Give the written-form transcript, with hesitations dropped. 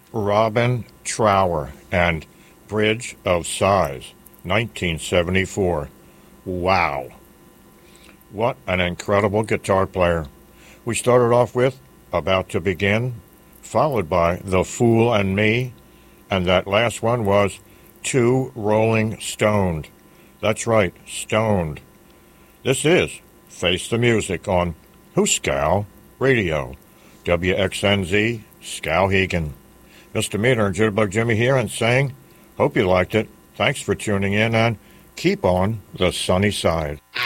Robin Trower and Bridge of Sighs, 1974. Wow. What an incredible guitar player. We started off with About to Begin, followed by The Fool and Me, and that last one was Two Rolling Stoned. That's right, stoned. This is Face the Music on Hooskow Radio, WXNZ, Skowhegan. Mr. Meter and Jitterbug Jimmy here and saying, hope you liked it. Thanks for tuning in and keep on the sunny side.